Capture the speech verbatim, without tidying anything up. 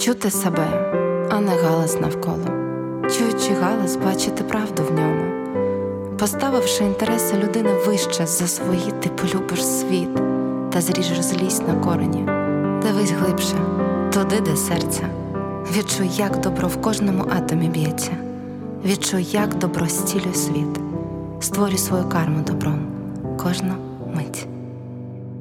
Чути себе, а не галас навколо. Чуючи галас, бачити правду в ньому. Поставивши інтереси людини вище за свої, ти полюбиш світ та зріжеш злість на корені. Дивись глибше, туди, де серце. Відчуй, як добро в кожному атомі б'ється. Відчуй, як добро зцілює світ. Створюй свою карму добром кожну мить.